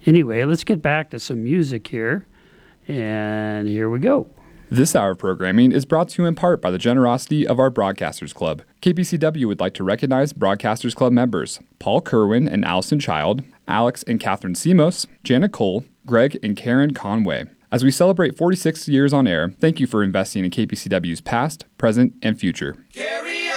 Anyway, let's get back to some music here. And here we go. This hour of programming is brought to you in part by the generosity of our Broadcasters Club. KPCW would like to recognize Broadcasters Club members Paul Kerwin and Allison Child, Alex and Catherine Simos, Janet Cole, Greg and Karen Conway. As we celebrate 46 years on air, thank you for investing in KPCW's past, present, and future.